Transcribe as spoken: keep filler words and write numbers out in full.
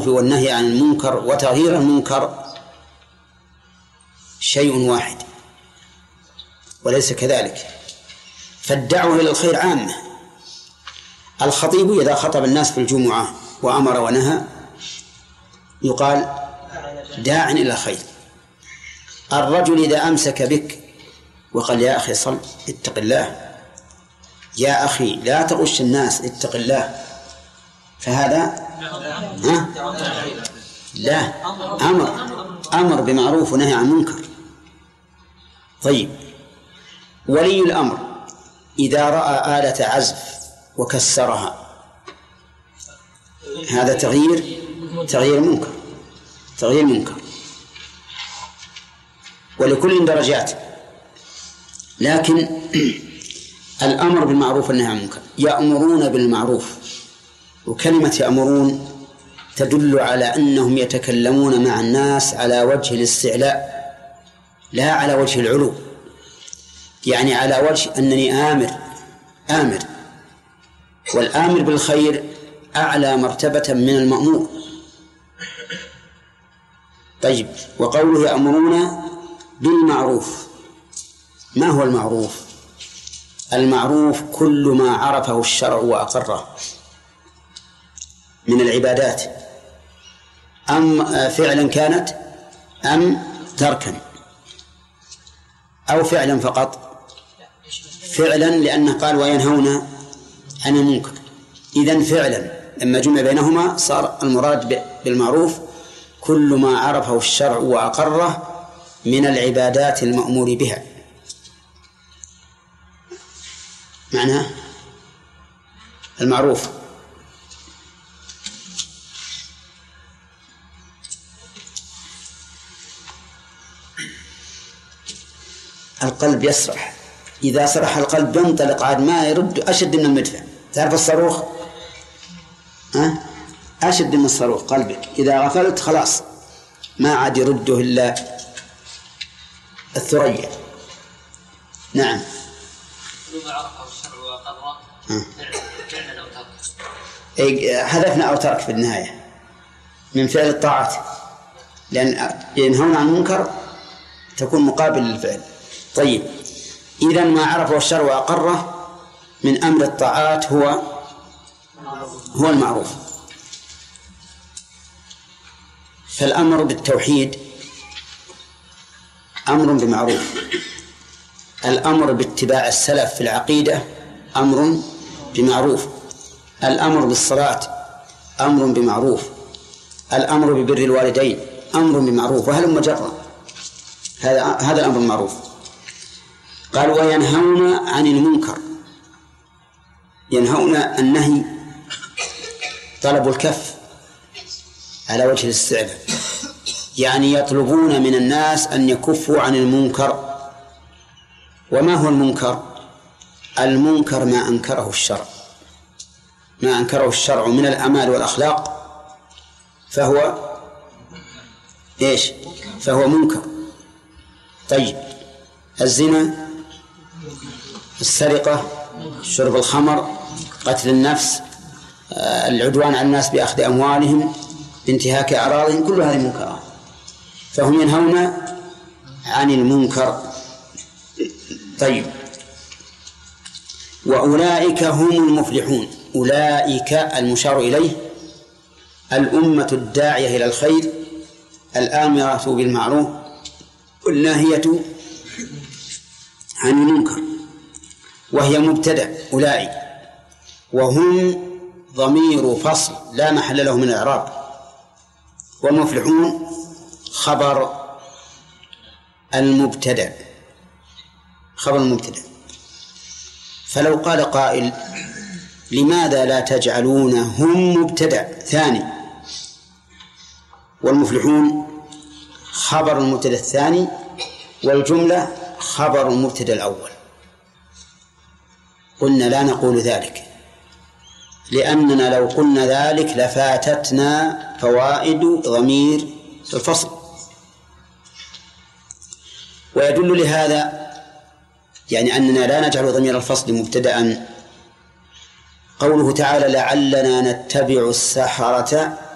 بالمعروف والنهي عن المنكر وتغيير المنكر شيء واحد، وليس كذلك. فالدعوة إلى الخير عامة. الخطيب إذا خطب الناس في الجمعة وأمر ونهى يقال داع إلى الخير. الرجل إذا أمسك بك وقال يا أخي صل اتق الله، يا أخي لا تغش الناس اتق الله، فهذا ها؟ لا، أمر أمر بمعروف ونهي عن منكر. طيب، ولي الأمر إذا رأى آلة عزف وكسرها هذا تغيير تغيير منكر تغيير منكر ولكل درجات. لكن الأمر بالمعروف والنهي عن المنكر، يأمرون بالمعروف، وكلمة يأمرون تدل على أنهم يتكلمون مع الناس على وجه الاستعلاء لا على وجه العلو، يعني على وجه أنني آمر آمر والآمر بالخير أعلى مرتبة من المأمور. طيب، وقوله يأمرون بالمعروف، ما هو المعروف؟ المعروف كل ما عرفه الشرع وأقره من العبادات، أم فعلا كانت أم تركا أو فعلا فقط؟ فعلا، لأنه قال وينهون عن المنكر. إذن فعلا لما جمع بينهما صار المراد بالمعروف كل ما عرفه الشرع وأقره من العبادات المأمور بها. معناه المعروف القلب يسرح، إذا سرح القلب ينطلق عاد ما يرد أشد من المدفع. تعرف الصاروخ؟ ها؟ أشد من الصاروخ قلبك، إذا غفلت خلاص ما عاد يرده إلا الثريا. نعم. ما عرفه الشرع وقدره فعلا أو ترك. أي هدفنا أو ترك في النهاية من فعل الطاعات، لأن ينهون عن المنكر تكون مقابل للفعل. طيب، إذن ما عرفه الشرع وأقره من أمر الطاعات هو هو المعروف. فالأمر بالتوحيد أمر بمعروف، الأمر باتباع السلف في العقيدة أمر بمعروف، الأمر بالصلاة أمر بمعروف، الأمر ببر الوالدين أمر بمعروف، وهل مجرد هذا هذا الأمر المعروف. قال وينهون عن المنكر، ينهون النهي طلب الكف على وجه الاستعلاء، يعني يطلبون من الناس أن يكفوا عن المنكر. وما هو المنكر؟ المنكر ما أنكره الشرع، ما أنكره الشرع من الأعمال والأخلاق فهو إيش؟ فهو منكر. طيب، الزنا، السرقة، شرب الخمر، قتل النفس، العدوان على الناس بأخذ أموالهم، بانتهاك أعراضهم، كل هذه منكرات، فهم ينهون عن المنكر. طيب، وأولئك هم المفلحون. أولئك المشار إليه الأمة الداعية إلى الخير الآمرة بالمعروف والناهية عن المنكر، وهي مبتدأ أولئك، وهم ضمير فصل لا محل له من الإعراب، والمفلحون خبر المبتدأ خبر المبتدأ. فلو قال قائل لماذا لا تجعلون هم مبتدأ ثاني والمفلحون خبر المبتدأ الثاني والجملة خبر المبتدأ الأول؟ قلنا لا نقول ذلك، لأننا لو قلنا ذلك لفاتتنا فوائد ضمير الفصل. ويدل لهذا يعني أننا لا نجعل ضمير الفصل مبتدأ قوله تعالى لعلنا نتبع السحرة